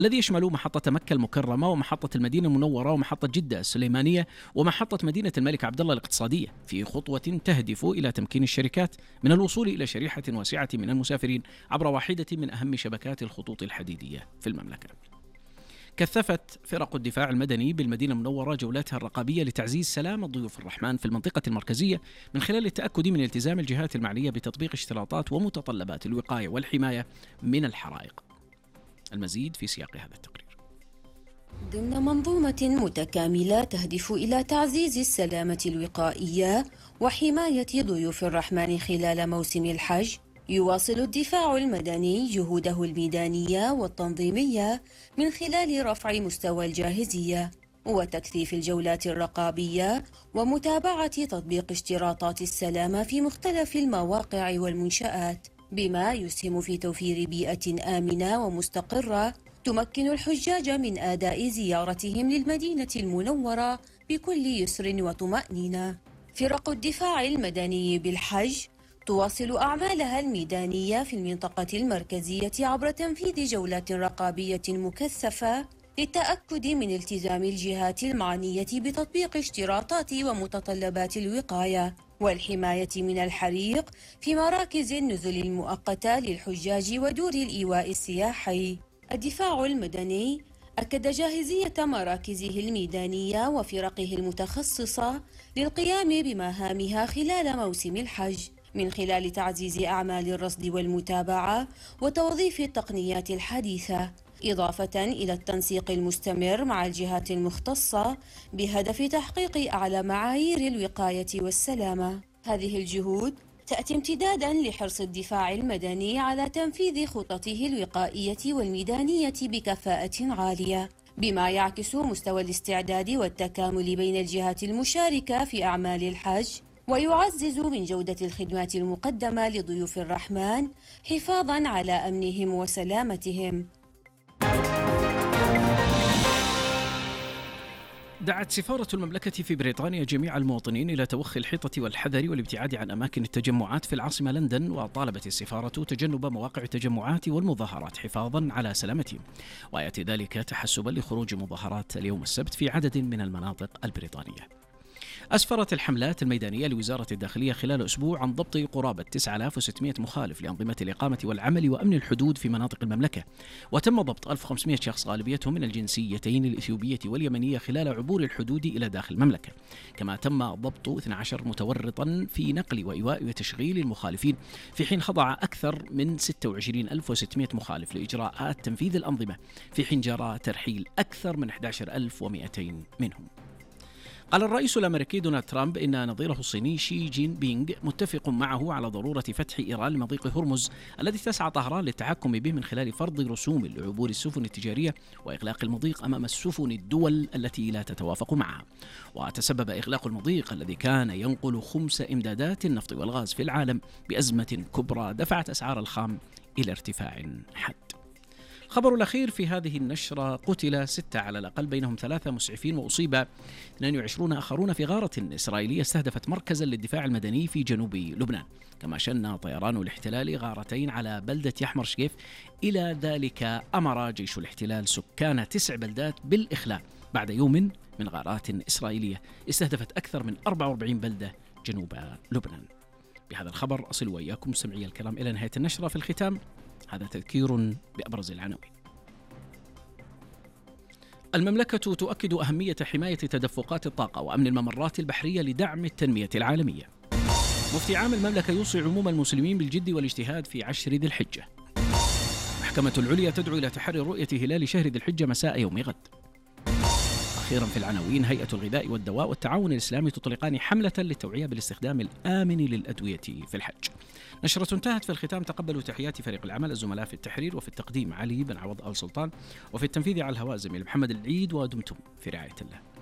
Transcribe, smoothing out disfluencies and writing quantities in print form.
الذي يشمل محطة مكة المكرمة ومحطة المدينة المنورة ومحطة جدة السليمانية ومحطة مدينة الملك عبد الله الاقتصادية، في خطوة تهدف إلى تمكين الشركات من الوصول إلى شريحة واسعة من المسافرين عبر واحدة من أهم شبكات الخطوط الحديدية في المملكة. كثفت فرق الدفاع المدني بالمدينة المنورة جولاتها الرقابية لتعزيز سلامة ضيوف الرحمن في المنطقة المركزية من خلال التأكد من التزام الجهات المعنية بتطبيق اشتراطات ومتطلبات الوقاية والحماية من الحرائق. المزيد في سياق هذا التقرير. ضمن منظومة متكاملة تهدف إلى تعزيز السلامة الوقائية وحماية ضيوف الرحمن خلال موسم الحج، يواصل الدفاع المدني جهوده الميدانية والتنظيمية من خلال رفع مستوى الجاهزية وتكثيف الجولات الرقابية ومتابعة تطبيق اشتراطات السلامة في مختلف المواقع والمنشآت، بما يسهم في توفير بيئة آمنة ومستقرة تمكن الحجاج من أداء زيارتهم للمدينة المنورة بكل يسر وطمأنينة. فرق الدفاع المدني بالحج تواصل أعمالها الميدانية في المنطقة المركزية عبر تنفيذ جولات رقابية مكثفة للتأكد من التزام الجهات المعنية بتطبيق اشتراطات ومتطلبات الوقاية والحماية من الحريق في مراكز النزل المؤقتة للحجاج ودور الإيواء السياحي. الدفاع المدني أكد جاهزية مراكزه الميدانية وفرقه المتخصصة للقيام بمهامها خلال موسم الحج من خلال تعزيز أعمال الرصد والمتابعة وتوظيف التقنيات الحديثة، إضافة إلى التنسيق المستمر مع الجهات المختصة بهدف تحقيق أعلى معايير الوقاية والسلامة. هذه الجهود تأتي امتدادا لحرص الدفاع المدني على تنفيذ خططه الوقائية والميدانية بكفاءة عالية، بما يعكس مستوى الاستعداد والتكامل بين الجهات المشاركة في أعمال الحج، ويعزز من جودة الخدمات المقدمة لضيوف الرحمن حفاظا على أمنهم وسلامتهم. دعت سفارة المملكة في بريطانيا جميع المواطنين إلى توخي الحيطة والحذر والابتعاد عن أماكن التجمعات في العاصمة لندن، وطالبت السفارة تجنب مواقع التجمعات والمظاهرات حفاظا على سلامتهم، ويأتي ذلك تحسبا لخروج مظاهرات اليوم السبت في عدد من المناطق البريطانية. أسفرت الحملات الميدانية لوزارة الداخلية خلال أسبوع عن ضبط قرابة 9600 مخالف لأنظمة الإقامة والعمل وأمن الحدود في مناطق المملكة، وتم ضبط 1500 شخص غالبيتهم من الجنسيتين الإثيوبية واليمنية خلال عبور الحدود إلى داخل المملكة. كما تم ضبط 12 متورطا في نقل وإيواء وتشغيل المخالفين، في حين خضع أكثر من 26600 مخالف لإجراءات تنفيذ الأنظمة، في حين جرى ترحيل أكثر من 11200 منهم. قال الرئيس الأمريكي دونالد ترامب إن نظيره الصيني شي جين بينغ متفق معه على ضرورة فتح إيران لمضيق هرمز الذي تسعى طهران للتحكم به من خلال فرض رسوم لعبور السفن التجارية وإغلاق المضيق أمام السفن الدول التي لا تتوافق معها. وتسبب إغلاق المضيق الذي كان ينقل خمس إمدادات النفط والغاز في العالم بأزمة كبرى دفعت أسعار الخام إلى ارتفاع حاد. خبر الأخير في هذه النشرة: قتل 6 على الأقل، بينهم 3 مسعفين، وأصيب 22 آخرون في غارة إسرائيلية استهدفت مركزا للدفاع المدني في جنوب لبنان. كما شن طيران الاحتلال غارتين على بلدة يحمر شقيف. إلى ذلك أمر جيش الاحتلال سكان 9 بلدات بالإخلاء بعد يوم من غارات إسرائيلية استهدفت أكثر من 44 بلدة جنوب لبنان. بهذا الخبر أصل وإياكم سمعي الكرام إلى نهاية النشرة. في الختام هذا تذكير بأبرز العناوين. المملكة تؤكد أهمية حماية تدفقات الطاقة وأمن الممرات البحرية لدعم التنمية العالمية. مفتي عام المملكة يوصي عموم المسلمين بالجد والاجتهاد في عشر ذي الحجة. محكمة العليا تدعو إلى تحري رؤية هلال شهر ذي الحجة مساء يوم غد. أخيرا في العناوين: هيئة الغذاء والدواء والتعاون الإسلامي تطلقان حملة للتوعية بالاستخدام الآمن للأدوية في الحج. نشرة انتهت. في الختام تقبلوا تحيات فريق العمل، الزملاء في التحرير وفي التقديم علي بن عوض آل سلطان، وفي التنفيذ على الهواء زميل محمد العيد، ودمتم في رعاية الله.